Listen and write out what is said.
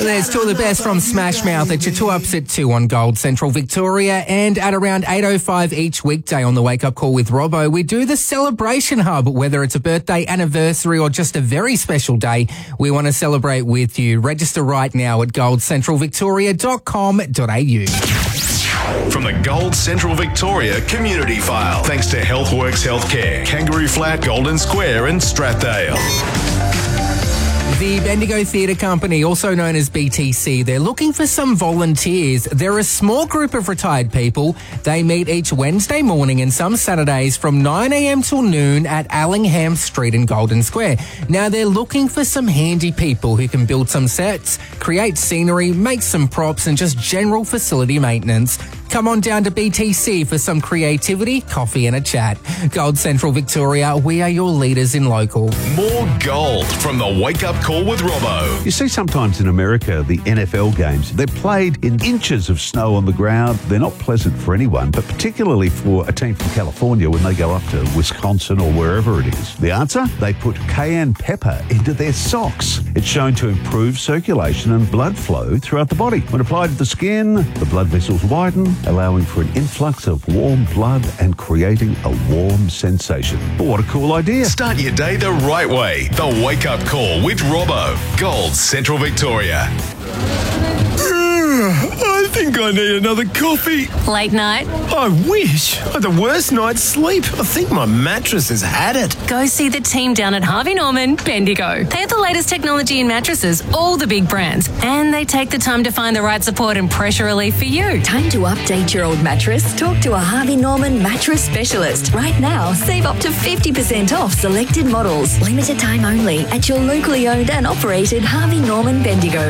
There's two of the best from Smash Mouth at your 2 ups at 2 on Gold Central Victoria, and at around 8:05 each weekday on the Wake Up Call with Robbo, we do the Celebration Hub. Whether it's a birthday, anniversary or just a very special day, we want to celebrate with you. Register right now at goldcentralvictoria.com.au. From the Gold Central Victoria Community File, thanks to Healthworks Healthcare, Kangaroo Flat, Golden Square and Strathdale. The Bendigo Theatre Company, also known as BTC, they're looking for some volunteers. They're a small group of retired people. They meet each Wednesday morning and some Saturdays from 9 a.m. till noon at Allingham Street in Golden Square. Now, they're looking for some handy people who can build some sets, create scenery, make some props and just general facility maintenance. Come on down to BTC for some creativity, coffee and a chat. Gold Central Victoria, we are your leaders in local. More gold from the Wake Up Call with Robbo. You see sometimes in America, the NFL games, they're played in inches of snow on the ground. They're not pleasant for anyone, but particularly for a team from California when they go up to Wisconsin or wherever it is. The answer? They put cayenne pepper into their socks. It's shown to improve circulation and blood flow throughout the body. When applied to the skin, the blood vessels widen, allowing for an influx of warm blood and creating a warm sensation. But what a cool idea. Start your day the right way. The Wake Up Call with Robbo. Gold Central Victoria. I think I need another coffee. Late night? I wish. I had the worst night's sleep. I think my mattress has had it. Go see the team down at Harvey Norman, Bendigo. They have the latest technology in mattresses, all the big brands, and they take the time to find the right support and pressure relief for you. Time to update your old mattress? Talk to a Harvey Norman mattress specialist. Right now, save up to 50% off selected models. Limited time only at your locally owned and operated Harvey Norman Bendigo.